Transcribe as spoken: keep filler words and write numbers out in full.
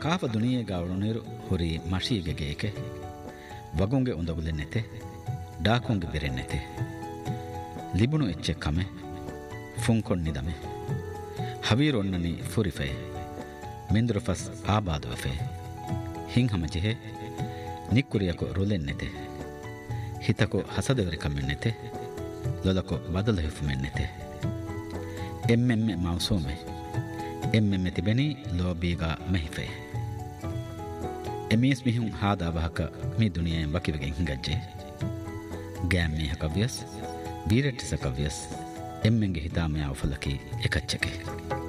Kaffa ದುನಿಯೆಗ ಅವಳುನಿರು ಹುರಿ ಮಶೀಗೆಗೇಕೆ ವಗುಂಗೆ ಉಂದಗುಲೆನ್ನೆತೆ ಡಾಕುಂಗೆ ಬೆರೆನ್ನೆತೆ ಲಿಬುಣು ಎಚ್ಚೆ ಕಮೆ ಫುಂಕೊಣ್ಣಿದಮೆ ಹವೀರೊಣ್ಣನಿ ಫುರಿಫೆ ಮಿಂದುರುಫಸ್ ಆಬಾದುವಫೆ ಹಿಂಹಮಜಿಹೆ ನಿಕ್ಕುರಿಯಕು ರುಲೆನ್ನೆತೆ ಹಿತಕು ಹಸದೆವರಿ ಕಮ್ಮೆನ್ನೆತೆ ಲೊಲಕು ಬದಲು ಹಿಫುಮೆನ್ನೆತೆ ಎಮ್ಮೆಮ್ಮೆ ಮೌಸೂಮೆ ಎಮ್ಮೆಮ್ಮೆ ತಿಬೆನಿ ಲೋಬೀಗ ಮಹಿಫೆ ಎಮೀಸ್ ಮಿಹುಂ ಹಾದಾ ವಹಕ ಮಿ ದುನಿಯೆಂ ವಕಿವೆಗೆ ಹಿಂಗಜ್ಜೆ ಗ್ಯಾಮ್ಮೆ ಹಕವ್ಯಸ್ ಬೀರೆಟ್ಟಿಸ ಕವ್ಯಸ್ ಎಮ್ಮೆಂಗೆ ಹಿತಾಮಯ ಫಲಕಿ ಎಕಚ್ಚಕೆ